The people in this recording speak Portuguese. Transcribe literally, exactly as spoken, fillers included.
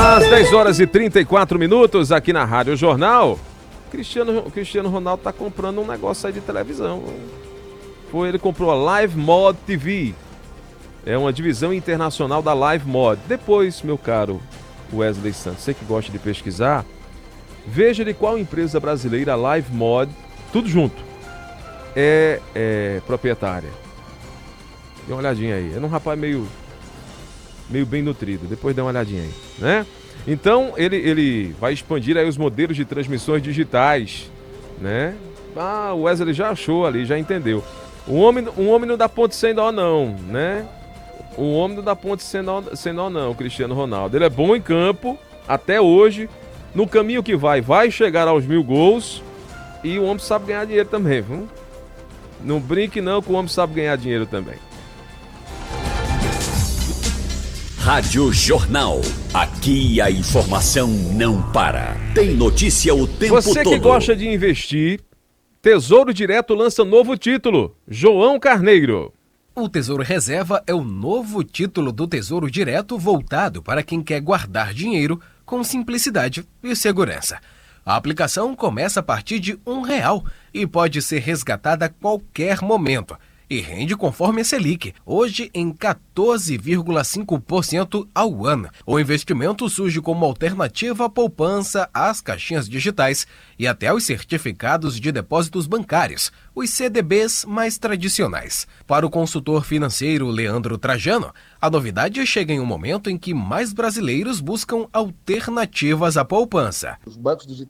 Às dez horas e trinta e quatro minutos aqui na Rádio Jornal, Cristiano, Cristiano Ronaldo tá comprando um negócio aí de televisão. Foi, ele comprou a Live Mod T V. É uma divisão internacional da Live Mod. Depois, meu caro Wesley Santos, você que gosta de pesquisar, veja de qual empresa brasileira a Live Mod, tudo junto, é, é proprietária. Dê uma olhadinha aí. É um rapaz meio, meio bem nutrido. Depois dê uma olhadinha aí, né? Então, ele, ele vai expandir aí os modelos de transmissões digitais, né? Ah, o Wesley já achou ali, já entendeu. Um homem, um homem não dá ponto sem nó não, né? Um homem não dá ponto sem nó, sem nó não, Cristiano Ronaldo. Ele é bom em campo, até hoje. No caminho que vai, vai chegar aos mil gols. E o homem sabe ganhar dinheiro também, viu? Não brinque não, que o homem sabe ganhar dinheiro também. Rádio Jornal. Aqui a informação não para. Tem notícia o tempo todo. Você que gosta de investir, Tesouro Direto lança novo título. João Carneiro. O Tesouro Reserva é o novo título do Tesouro Direto voltado para quem quer guardar dinheiro com simplicidade e segurança. A aplicação começa a partir de um real e pode ser resgatada a qualquer momento. E rende conforme a Selic, hoje em quatorze vírgula cinco por cento ao ano. O investimento surge como alternativa à poupança, às caixinhas digitais e até aos certificados de depósitos bancários, os C D Bs mais tradicionais. Para o consultor financeiro Leandro Trajano, a novidade chega em um momento em que mais brasileiros buscam alternativas à poupança. Os bancos digitais